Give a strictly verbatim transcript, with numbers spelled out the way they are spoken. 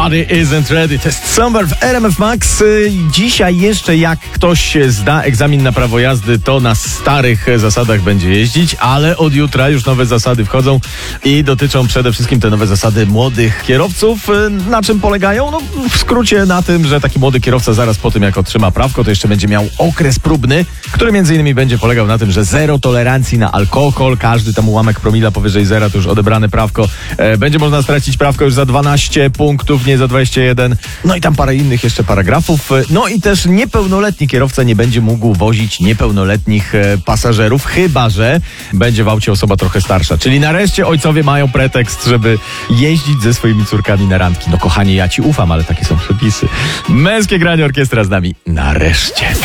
Body Isn't Ready. To jest Summer w R M F Max. Dzisiaj jeszcze jak ktoś zda egzamin na prawo jazdy, to na starych zasadach będzie jeździć, ale od jutra już nowe zasady wchodzą i dotyczą przede wszystkim te nowe zasady młodych kierowców. Na czym polegają? No w skrócie na tym, że taki młody kierowca zaraz po tym jak otrzyma prawko, to jeszcze będzie miał okres próbny, który między innymi będzie polegał na tym, że zero tolerancji na alkohol, każdy tam ułamek promila powyżej zera to już odebrane prawko. E, będzie można stracić prawko już za dwanaście punktów, nie za dwadzieścia jeden. No i tam parę innych jeszcze paragrafów. No i też niepełnoletni kierowca nie będzie mógł wozić niepełnoletnich e, pasażerów, chyba że będzie w aucie osoba trochę starsza. Czyli nareszcie ojcowie mają pretekst, żeby jeździć ze swoimi córkami na randki. No kochanie, ja ci ufam, ale takie są przepisy. Męskie granie, orkiestra z nami. Nareszcie.